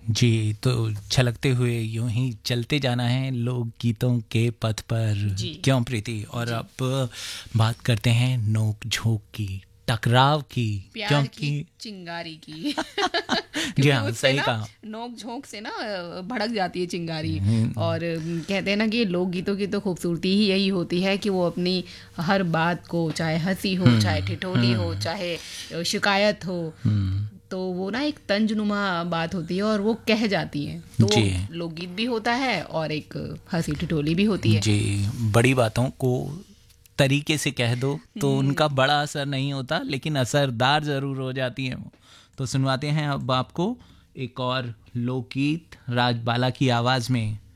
जी, तो छलकते हुए यूं ही चलते जाना है लोक गीतों के पथ पर, जी। क्यों प्रीति? और जी। अब बात करते हैं नोक झोंक की, टकराव की, प्यार की क्योंकि चिंगारी की जी क्योंकि हाँ, उससे सही ना कहा। नोक झोंक से ना भड़क जाती है चिंगारी। हम्म, और कहते हैं ना कि लोकगीतों की तो खूबसूरती ही यही होती है कि वो अपनी हर बात को, चाहे हंसी हो, चाहे ठिठोली हो, हम्म, चाहे शिकायत हो, हम्म, तो वो ना एक तंजनुमा बात होती है और वो कह जाती है। तो वो जी लोकगीत भी होता है और एक हंसी ठिठोली भी होती है। जी, बड़ी बातों को तरीके से कह दो तो उनका बड़ा असर नहीं होता, लेकिन असरदार ज़रूर हो जाती हैं वो। तो सुनवाते हैं अब आपको एक और लोकगीत राजबाला की आवाज़ में।